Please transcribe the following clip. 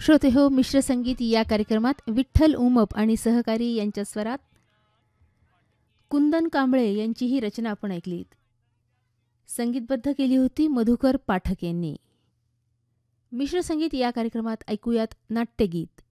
श्रोते हो, मिश्र संगीत या कार्यक्रमात विठ्ठल उमप आणि सहकारी यांच्या स्वरात कुंदन कांबळे यांची ही रचना आपण ऐकलीत. संगीतबद्ध केली होती मधुकर पाठक यांनी. मिश्र संगीत या कार्यक्रमात ऐकूयात नाट्यगीत.